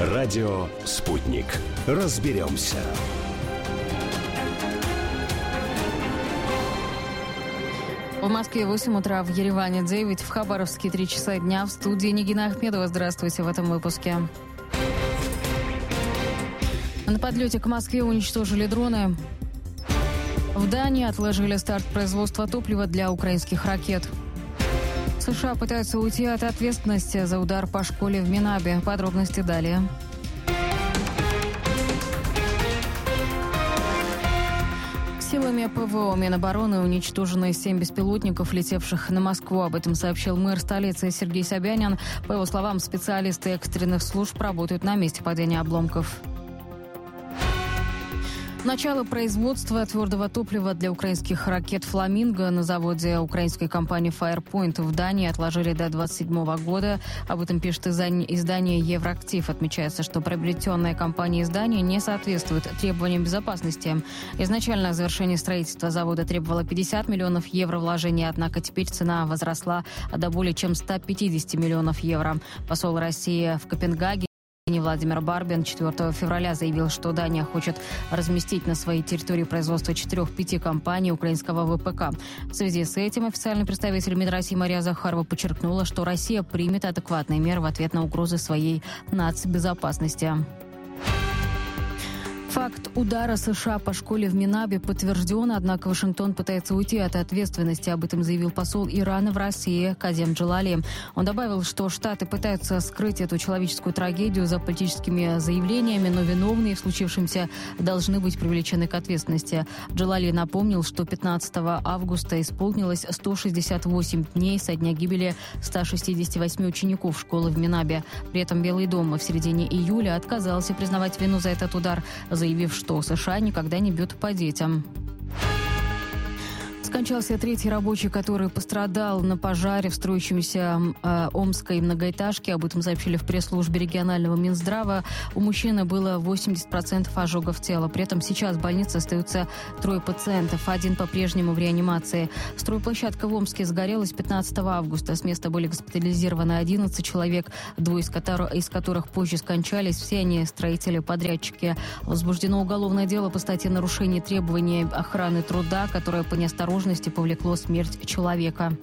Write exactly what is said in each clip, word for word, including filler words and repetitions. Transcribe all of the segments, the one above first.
Радио «Спутник». Разберемся. В Москве восемь утра, в Ереване девять, в Хабаровске три часа дня. В студии Нигина Ахмедова. Здравствуйте в этом выпуске. На подлете к Москве уничтожили дроны. В Дании отложили старт производства топлива для украинских ракет. США пытаются уйти от ответственности за удар по школе в Минабе. Подробности далее. Силами ПВО Минобороны уничтожены семь беспилотников, летевших на Москву. Об этом сообщил мэр столицы Сергей Собянин. По его словам, специалисты экстренных служб работают на месте падения обломков. Начало производства твердого топлива для украинских ракет «Фламинго» на заводе украинской компании «Firepoint» в Дании отложили до двадцать седьмого года. Об этом пишет издание «Евроактив». Отмечается, что приобретенная компания из Дании не соответствует требованиям безопасности. Изначально завершение строительства завода требовало пятьдесят миллионов евро вложения, однако теперь цена возросла до более чем ста пятидесяти миллионов евро. Посол России в Копенгагене Владимир Барбин четвёртого февраля заявил, что Дания хочет разместить на своей территории производство четырех-пяти компаний украинского ВПК. В связи с этим официальный представитель МИД России Мария Захарова подчеркнула, что Россия примет адекватные меры в ответ на угрозы своей нацбезопасности. Факт удара США по школе в Минабе подтвержден, однако Вашингтон пытается уйти от ответственности. Об этом заявил посол Ирана в России Казем Джалали. Он добавил, что Штаты пытаются скрыть эту человеческую трагедию за политическими заявлениями, но виновные в случившемся должны быть привлечены к ответственности. Джалали напомнил, что пятнадцатого августа исполнилось сто шестьдесят восемь дней со дня гибели ста шестидесяти восьми учеников школы в Минабе. При этом Белый дом в середине июля отказался признавать вину за этот удар, заявив, что США никогда не бьют по детям. Скончался третий рабочий, который пострадал на пожаре в строящемся э, омской многоэтажке. Об этом сообщили в пресс-службе регионального Минздрава. У мужчины было восемьдесят процентов ожогов тела. При этом сейчас в больнице остаются трое пациентов. Один по-прежнему в реанимации. Стройплощадка в Омске загорелась пятнадцатого августа. С места были госпитализированы одиннадцать человек, двое из которых, из которых позже скончались. Все они строители-подрядчики. Возбуждено уголовное дело по статье «Нарушение требований охраны труда», которое по неосторожности повлекло смерть человека.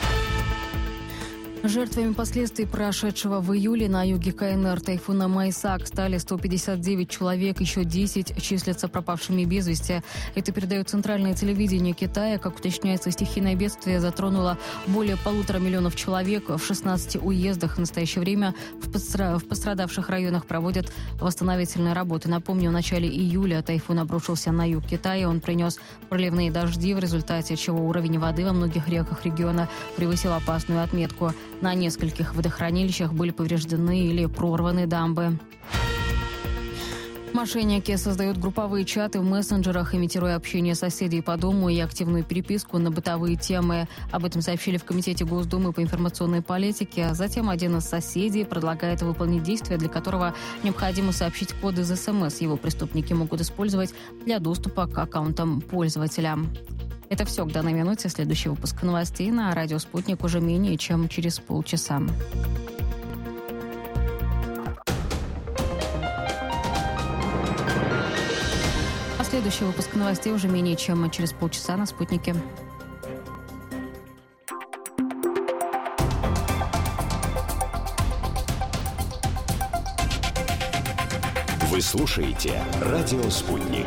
Жертвами последствий прошедшего в июле на юге КНР тайфуна Майсак стали сто пятьдесят девять человек, еще десять числятся пропавшими без вести. Это передает центральное телевидение Китая. Как уточняется, стихийное бедствие затронуло более полутора миллионов человек в шестнадцати уездах. В настоящее время в, постра... в пострадавших районах проводят восстановительные работы. Напомню, в начале июля тайфун обрушился на юг Китая. Он принес проливные дожди, в результате чего уровень воды во многих реках региона превысил опасную отметку. На нескольких водохранилищах были повреждены или прорваны дамбы. Мошенники создают групповые чаты в мессенджерах, имитируя общение соседей по дому и активную переписку на бытовые темы. Об этом сообщили в Комитете Госдумы по информационной политике. Затем один из соседей предлагает выполнить действие, для которого необходимо сообщить код из СМС. Его преступники могут использовать для доступа к аккаунтам пользователя. Это все к данной минуте. Следующий выпуск новостей на радио «Спутник» уже менее чем через полчаса. А следующий выпуск новостей уже менее чем через полчаса на «Спутнике». Вы слушаете радио «Спутник».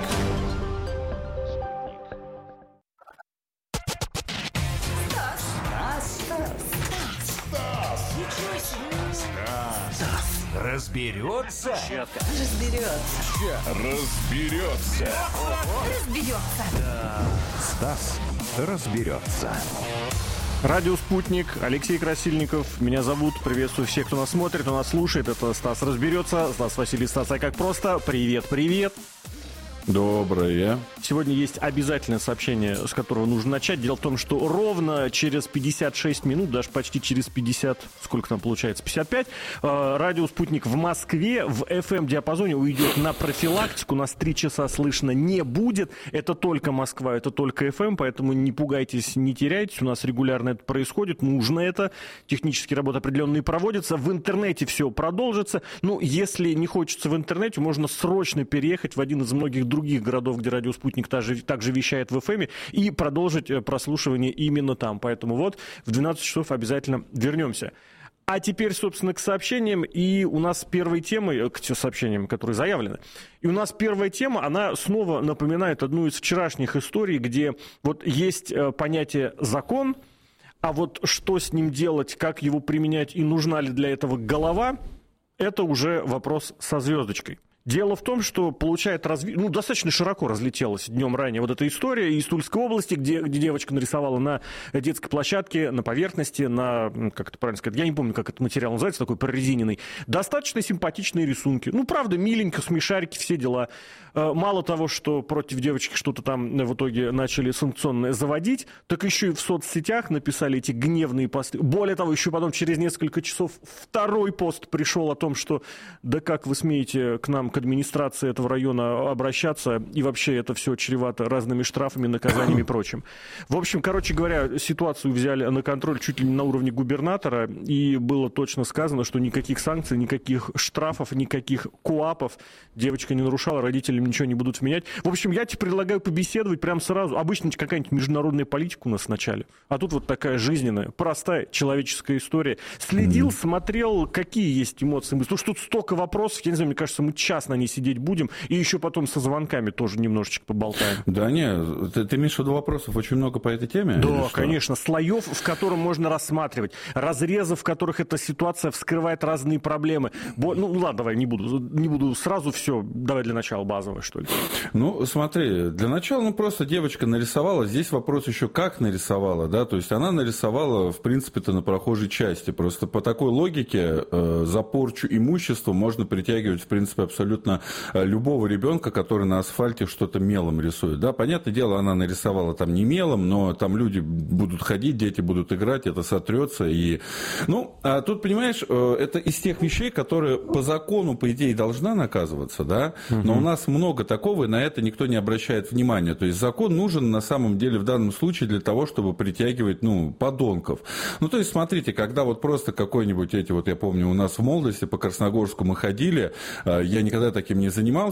Разберется? Четко. Разберется. Разберется. Разберется. Да. Стас разберется. Радио «Спутник», Алексей Красильников. Меня зовут. Приветствую всех, кто нас смотрит, кто нас слушает. Это Стас разберется. Стас Василий, Стас, а как просто. Привет, привет. Доброе. Сегодня есть обязательное сообщение, с которого нужно начать. Дело в том, что ровно через пятьдесят шесть минут, даже почти через пятьдесят, сколько там получается, пятьдесят пять, радио «Спутник» в Москве в эф эм-диапазоне уйдет на профилактику. Нас три часа слышно не будет. Это только Москва, это только эф эм, поэтому не пугайтесь, не теряйтесь. У нас регулярно это происходит, нужно это. Технические работы определенные проводятся. В интернете все продолжится. Ну, если не хочется в интернете, можно срочно переехать в один из многих других городов, где радио «Спутник» также, также вещает в эф эм, и продолжить прослушивание именно там. Поэтому вот в двенадцать часов обязательно вернемся. А теперь, собственно, к сообщениям. И у нас первой темой, к сообщениям, которые заявлены. И у нас первая тема, она снова напоминает одну из вчерашних историй, где вот есть понятие «закон», а вот что с ним делать, как его применять и нужна ли для этого голова, это уже вопрос со звездочкой. Дело в том, что получает разви... ну, достаточно широко разлетелась днем ранее вот эта история из Тульской области, где, где девочка нарисовала на детской площадке, на поверхности, на, как это правильно сказать, я не помню, как этот материал называется, такой прорезиненный, достаточно симпатичные рисунки. Ну, правда, миленько, смешарики, все дела. Мало того, что против девочки что-то там в итоге начали санкционное заводить, так еще и в соцсетях написали эти гневные посты. Более того, еще потом через несколько часов второй пост пришел о том, что да как вы смеете к нам, к администрации этого района обращаться, и вообще это все чревато разными штрафами, наказаниями и прочим. В общем, короче говоря, ситуацию взяли на контроль чуть ли не на уровне губернатора, и было точно сказано, что никаких санкций, никаких штрафов, никаких КОАПов девочка не нарушала, родителям ничего не будут вменять. В общем, я тебе предлагаю побеседовать прямо сразу. Обычно какая-нибудь международная политика у нас в начале, а тут вот такая жизненная, простая человеческая история. Следил, mm-hmm. смотрел, какие есть эмоции. Потому что тут столько вопросов, я не знаю, мне кажется, мы час на ней сидеть будем, и еще потом со звонками тоже немножечко поболтаем. Да нет, ты, ты имеешь в виду вопросов очень много по этой теме? Да, конечно, слоев, в котором можно рассматривать, разрезов, в которых эта ситуация вскрывает разные проблемы. Бо... Ну ладно, давай, не буду, не буду сразу все, давай для начала базовое, что ли. Ну, смотри, для начала, ну просто девочка нарисовала, здесь вопрос еще как нарисовала, да, то есть она нарисовала, в принципе-то, на прохожей части, просто по такой логике э, за порчу имущества можно притягивать, в принципе, абсолютно любого ребенка, который на асфальте что-то мелом рисует. Да, понятное дело, она нарисовала там не мелом, но там люди будут ходить, дети будут играть, это сотрется. И... Ну, а тут, понимаешь, это из тех вещей, которые по закону, по идее, должна наказываться, да, но у нас много такого, и на это никто не обращает внимания. То есть закон нужен на самом деле в данном случае для того, чтобы притягивать, ну, подонков. Ну, то есть, смотрите, когда вот просто какой-нибудь эти, вот я помню, у нас в молодости по Красногорску мы ходили, я никогда таким не занимался,